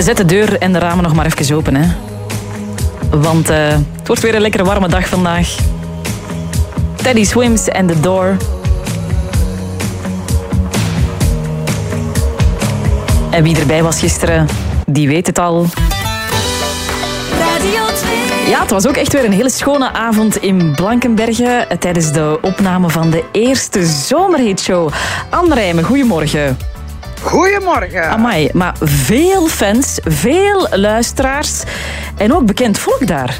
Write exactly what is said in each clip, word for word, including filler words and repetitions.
Zet de deur en de ramen nog maar even open, hè. Want uh, het wordt weer een lekkere warme dag vandaag. Teddy Swims and The Door. En wie erbij was gisteren, die weet het al. Radio twee. Ja, het was ook echt weer een hele schone avond in Blankenberge tijdens de opname van de eerste Zomerhitshow. Anne Rijmen, goedemorgen. Goedemorgen. Amai, maar veel fans, veel luisteraars en ook bekend volk daar.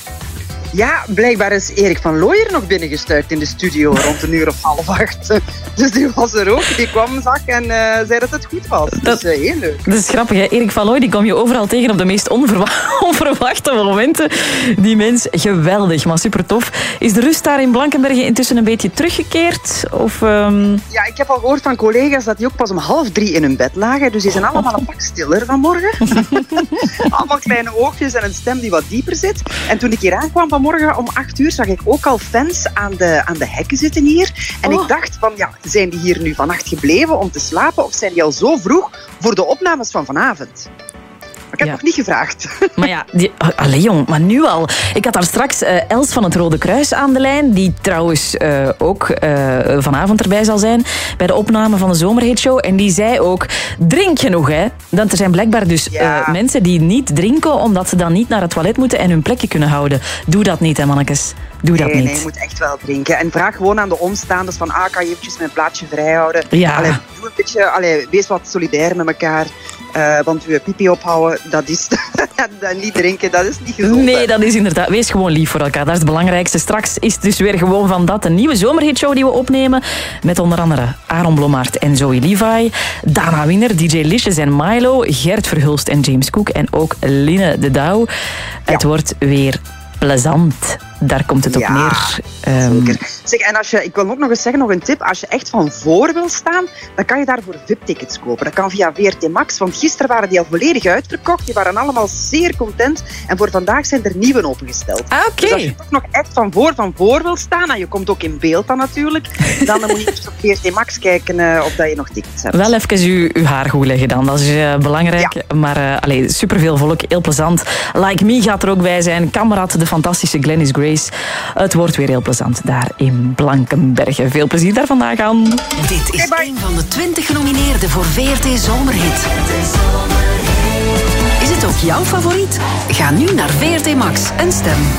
Ja, blijkbaar is Erik van Looijer nog binnengestuurd in de studio rond een uur of half acht. Dus die was er ook. Die kwam, zag en uh, zei dat het goed was. Dat, dus uh, heel leuk. Dat is grappig, hè? Erik van Looy, die kom je overal tegen op de meest onverwa- onverwachte momenten. Die mens, geweldig, maar super tof. Is de rust daar in Blankenberge intussen een beetje teruggekeerd? Of, um... Ja, ik heb al gehoord van collega's dat die ook pas om half drie in hun bed lagen. Dus die zijn allemaal een pak stiller vanmorgen. Allemaal kleine oogjes en een stem die wat dieper zit. En toen ik hier aankwam vanmorgen om acht uur, zag ik ook al fans aan de, aan de hekken zitten hier. En oh. ik dacht van, ja, zijn die hier nu vannacht gebleven om te slapen? Of zijn die al zo vroeg voor de opnames van vanavond? Maar ik heb ja. nog niet gevraagd. Maar ja, die, allee jong, maar nu al. Ik had daar straks uh, Els van het Rode Kruis aan de lijn, die trouwens uh, ook uh, vanavond erbij zal zijn bij de opname van de Zomerhitshow. En die zei ook, drink genoeg, hè. Want er zijn blijkbaar dus ja. uh, mensen die niet drinken omdat ze dan niet naar het toilet moeten en hun plekje kunnen houden. Doe dat niet, hè, mannekes. Doe nee, dat niet. Nee, je moet echt wel drinken. En vraag gewoon aan de omstaanders van, ah, kan je eventjes mijn plaatsje vrijhouden? Ja. Allee, doe een beetje, allee, wees wat solidair met elkaar. Uh, want je pipi ophouden, dat is... dat niet drinken, dat is niet gezond. Nee, dat is inderdaad... Wees gewoon lief voor elkaar, dat is het belangrijkste. Straks is het dus weer gewoon van dat. Een nieuwe Zomerhitshow die we opnemen. Met onder andere Aaron Blommaert en Zoe Levi. Dana Winner, D J Licious en Milo. Gert Verhulst en James Cook. En ook Line de Douw. Ja. Het wordt weer plezant. Daar komt het op ja, neer. Um... Zeker. Zeg, en als je, ik wil ook nog eens zeggen, nog een tip. Als je echt van voor wil staan, dan kan je daarvoor V I P-tickets kopen. Dat kan via V R T Max, want gisteren waren die al volledig uitverkocht. Die waren allemaal zeer content. En voor vandaag zijn er nieuwe opengesteld. Ah, oké. Dus als je toch nog echt van voor van voor wil staan, en je komt ook in beeld dan natuurlijk, dan moet je eerst op V R T Max kijken uh, of dat je nog tickets hebt. Wel even uw, uw haar goed leggen dan, dat is uh, belangrijk. Ja. Maar uh, allee, superveel volk, heel plezant. Like Me gaat er ook bij zijn. Kamerad, de fantastische Glennis Grace. Het wordt weer heel plezant daar in Blankenberge. Veel plezier daar vandaag aan. Dit is okay, een van de twintig genomineerden voor V R T Zomerhit. Is het ook jouw favoriet? Ga nu naar V R T Max en stem.